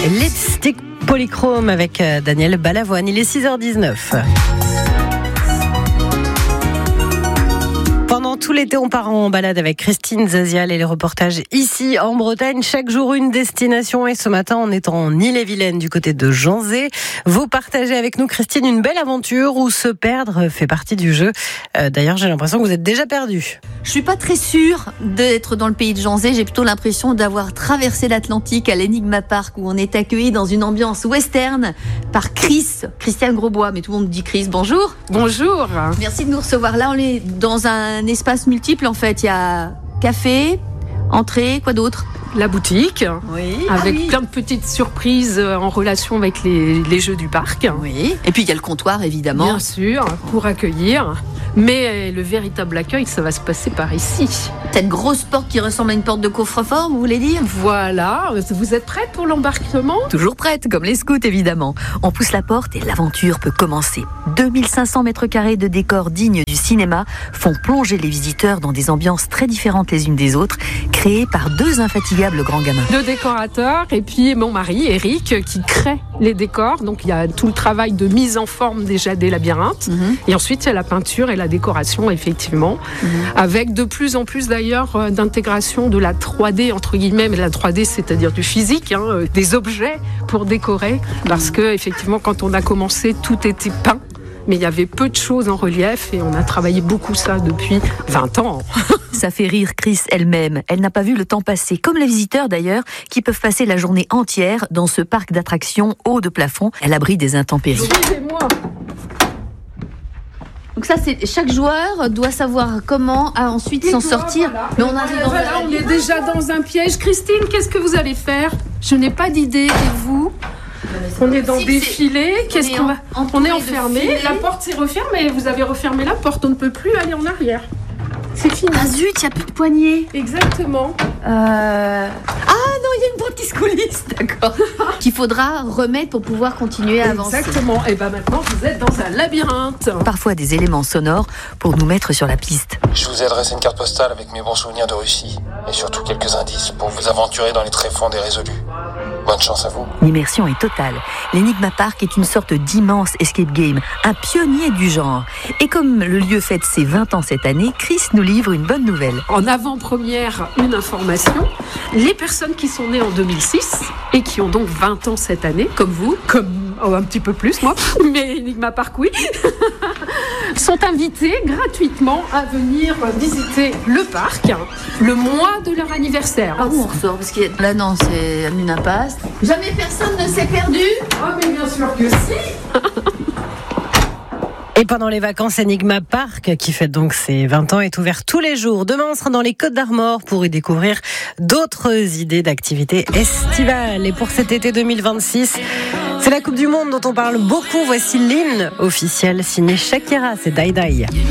Lipstick Polychrome avec Daniel Balavoine. Il est 6h19. Pendant tout l'été, on part en balade avec Christine Zazial et les reportages ici en Bretagne. Chaque jour, une destination. Et ce matin, on est en Ille-et-Vilaine, du côté de Janzé. Vous partagez avec nous, Christine, une belle aventure où se perdre fait partie du jeu. D'ailleurs, j'ai l'impression que vous êtes déjà perdue. Je suis pas très sûre d'être dans le pays de Janzé. J'ai plutôt l'impression d'avoir traversé l'Atlantique à l'Enigma Park, où on est accueilli dans une ambiance western par Christiane Grosbois. Mais tout le monde dit Chris. Bonjour. Bonjour. Merci de nous recevoir. Là, on est dans un espace multiple, en fait. Il y a café, entrée, quoi d'autre ? La boutique, avec plein de petites surprises en relation avec les jeux du parc. Oui. Et puis il y a le comptoir, évidemment. Bien sûr, pour accueillir. Mais le véritable accueil, ça va se passer par ici. Cette grosse porte qui ressemble à une porte de coffre-fort, vous voulez dire ? Voilà, vous êtes prête pour l'embarquement ? Toujours prête, comme les scouts évidemment. On pousse la porte et l'aventure peut commencer. 2500 mètres carrés de décors dignes du cinéma font plonger les visiteurs dans des ambiances très différentes les unes des autres, créées par deux infatigables grands gamins. Deux décorateurs et puis mon mari, Eric, qui crée les décors. Donc il y a tout le travail de mise en forme déjà des labyrinthes. Et ensuite il y a la peinture et la décoration, effectivement. Avec de plus en plus d'ailleurs d'intégration de la 3D, entre guillemets, mais la 3D c'est-à-dire du physique, des objets pour décorer. Parce que effectivement quand on a commencé, tout était peint. Mais il y avait peu de choses en relief et on a travaillé beaucoup ça depuis 20 ans. Ça fait rire Chris elle-même. Elle n'a pas vu le temps passer, comme les visiteurs d'ailleurs, qui peuvent passer la journée entière dans ce parc d'attractions haut de plafond, à l'abri des intempéries. Suivez-moi. Donc ça, c'est chaque joueur doit savoir comment ensuite s'en sortir. Voilà. Mais on arrive on est déjà dans un piège. Christine, qu'est-ce que vous allez faire ? Je n'ai pas d'idée. Et vous ? On est dans des filets. Qu'est-ce qu'on va ? On est enfermé. La porte s'est refermée. Vous avez refermé la porte. On ne peut plus aller en arrière. C'est fini. Ah zut, il n'y a plus de poignée. Exactement. Ah non, il y a une porte qui se coulisse, d'accord. Qu'il faudra remettre pour pouvoir continuer à avancer. Exactement. Et bien maintenant, vous êtes dans un labyrinthe. Parfois des éléments sonores pour nous mettre sur la piste. Je vous ai adressé une carte postale avec mes bons souvenirs de Russie et surtout quelques indices pour vous aventurer dans les tréfonds des résolus. Bonne chance à vous. L'immersion est totale. L'Enigma Park est une sorte d'immense escape game, un pionnier du genre. Et comme le lieu fête ses 20 ans cette année, Chris nous livre une bonne nouvelle. En avant-première, une information. Les personnes qui sont nées en 2006 et qui ont donc 20 ans cette année, comme vous, un petit peu plus moi, mais Enigma Park oui, sont invités gratuitement à venir visiter le parc le mois de leur anniversaire. Par où on ressort ? Parce que là non, c'est une impasse. Jamais personne ne s'est perdu ? Oh mais bien sûr que si. Et pendant les vacances, Enigma Park, qui fête donc ses 20 ans, est ouvert tous les jours. Demain, on sera dans les Côtes-d'Armor pour y découvrir d'autres idées d'activités estivales. Et pour cet été 2026, c'est la Coupe du Monde dont on parle beaucoup. Voici l'hymne officiel signé Shakira, c'est Die Die.